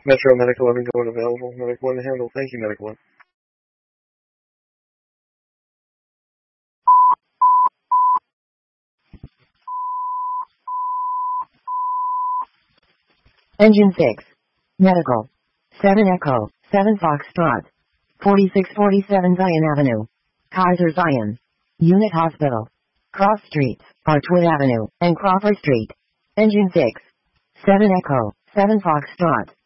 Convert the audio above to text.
Metro Medic 11 code available. Medic 1 to handle. Thank you, Medic 1. Engine 6. Medical. 7 Echo, 7 Foxtrot. 4647 Zion Avenue. Kaiser Zion. Unit Hospital. Cross Streets, Archwood Avenue, and Crawford Street. Engine 6. 7 Echo, 7 Foxtrot.